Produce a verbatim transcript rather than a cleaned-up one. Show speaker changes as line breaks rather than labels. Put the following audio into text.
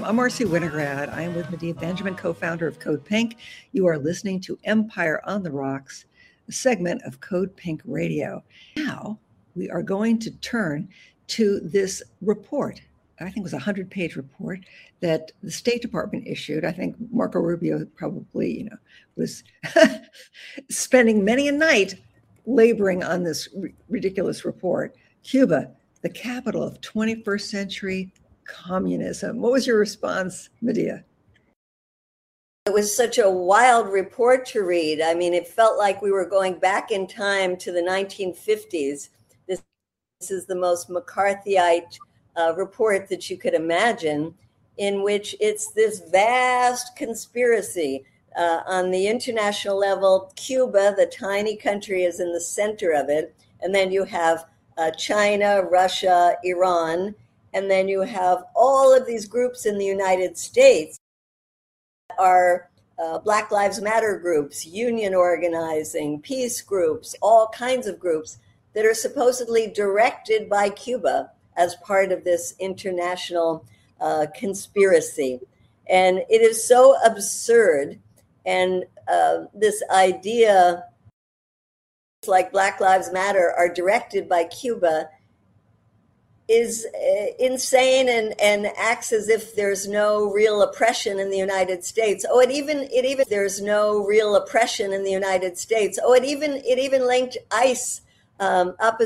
I'm Marcy Winograd. I am with Medea Benjamin, co-founder of Code Pink. You are listening to Empire on the Rocks, a segment of Code Pink Radio. Now we are going to turn to this report. I think it was a hundred-page report that the State Department issued. I think Marco Rubio probably, you know, was spending many a night laboring on this r- ridiculous report. Cuba, the capital of twenty-first century communism. What was your response, Medea?
It was such a wild report to read. I mean, it felt like we were going back in time to the nineteen fifties. This, this is the most McCarthyite uh, report that you could imagine, in which it's this vast conspiracy uh, on the international level. Cuba, the tiny country, is in the center of it. And then you have uh, China, Russia, Iran. And then you have all of these groups in the United States that are uh, Black Lives Matter groups, union organizing, peace groups, all kinds of groups that are supposedly directed by Cuba as part of this international uh, conspiracy. And it is so absurd. And uh, this idea like Black Lives Matter are directed by Cuba is uh, insane and, and acts as if there's no real oppression in the United States. Oh, it even it even there's no real oppression in the United States. Oh, it even it even linked ICE um, up